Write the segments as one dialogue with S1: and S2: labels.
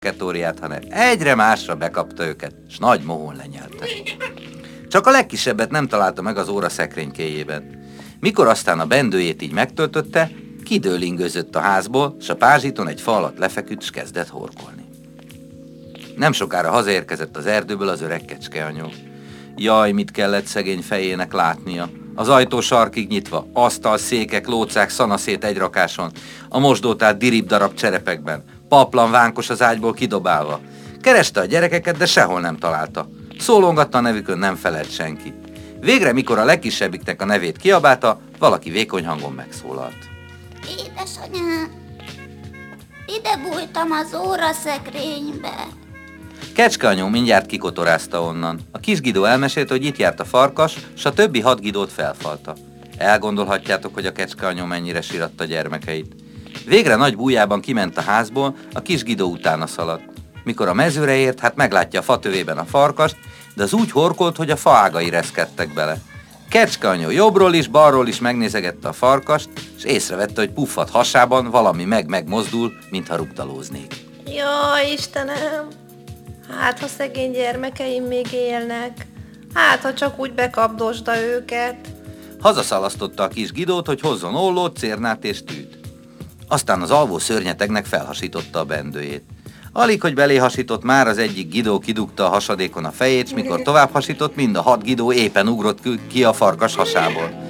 S1: ketóriát, hanem egyre másra bekapta őket, s nagy mohón lenyelte. Csak a legkisebbet nem találta meg az óra szekrénykéjében. Mikor aztán a bendőjét így megtöltötte, kidőlingőzött a házból, s a pázsiton egy fa alatt lefeküdt, s kezdett horkolni. Nem sokára hazaérkezett az erdőből az öreg kecskeanyó. Jaj, mit kellett szegény fejének látnia. Az ajtó sarkig nyitva, asztal, székek, lócák, szanaszét egy rakáson, a mosdótát dirib-darab cserepekben, paplan vánkos az ágyból kidobálva. Kereste a gyerekeket, de sehol nem találta. Szólongatta a nevükön, nem felelt senki. Végre, mikor a legkisebbiknek a nevét kiabálta, valaki vékony hangon megszólalt.
S2: Édesanyám, ide bújtam az óraszekrénybe.
S1: Kecskeanyó mindjárt kikotorázta onnan. A kis Gidó elmesélte, hogy itt járt a farkas, s a többi 6 Gidót felfalta. Elgondolhatjátok, hogy a kecskeanyó mennyire síratta gyermekeit. Végre nagy bújjában kiment a házból, a kis Gidó utána szaladt. Mikor a mezőre ért, hát meglátja a fatövében a farkast, de az úgy horkolt, hogy a faágai reszkedtek bele. Kecskeanyó jobbról is, balról is megnézegette a farkast, és észrevette, hogy puffat hasában valami megmozdul, mintha rugdalóznék.
S3: Jaj, Istenem! Hát, ha szegény gyermekeim még élnek. Hát, ha csak úgy bekapdosda őket.
S1: Hazaszalasztotta a kis Gidót, hogy hozzon ollót, cérnát és tűt. Aztán az alvó szörnyetegnek felhasította a bendőjét. Alig, hogy belé hasított, már az egyik Gidó kidugta a hasadékon a fejét, s mikor tovább hasított, mind a 6 Gidó éppen ugrott ki a farkas hasából.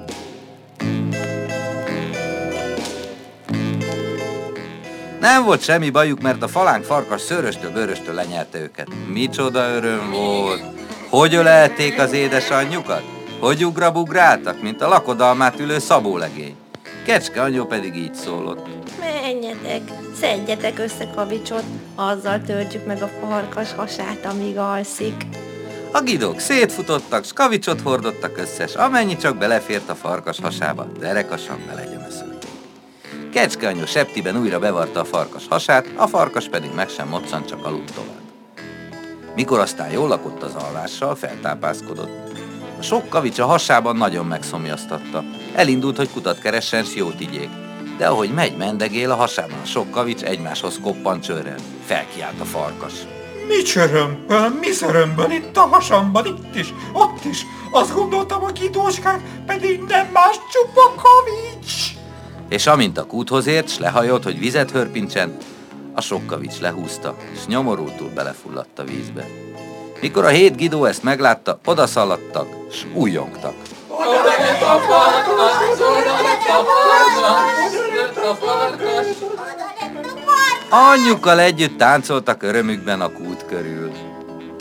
S1: Nem volt semmi bajuk, mert a falánk farkas szőröstől-bőröstől lenyelte őket. Micsoda öröm volt! Hogy ölelték az édesanyjukat? Hogy ugrabugráltak, mint a lakodalmát ülő szabólegény. Kecskeanyó pedig így szólott.
S3: Menjetek, szedjetek össze kavicsot, azzal töltjük meg a farkas hasát, amíg alszik.
S1: A Gidók szétfutottak, s kavicsot hordottak össze, s amennyi csak belefért a farkas hasába, derekasan belegyömöszölték. Kecskeanyó septiben újra bevarta a farkas hasát, a farkas pedig meg sem moccant, csak aludt tovább. Mikor aztán jól lakott az alvással, feltápászkodott. A sok kavics a hasában nagyon megszomjaztatta. Elindult, hogy kutat keressen, s jót igyék. De ahogy megy, mendegél, a hasában a sok kavics egymáshoz koppan csőrrel. Felkiált a farkas.
S4: Mi csörömpöl, mi zörömböl itt a hasamban, itt is, ott is. Azt gondoltam, a Gidóskák pedig nem más, csupa kavics.
S1: És amint a kúthoz ért, s lehajolt, hogy vizet hörpincsen, a sok kavics lehúzta, s nyomorultul belefulladt a vízbe. Mikor a 7 Gidó ezt meglátta, odaszaladtak, s újjongtak. Anyjukkal együtt táncoltak örömükben a kút körül.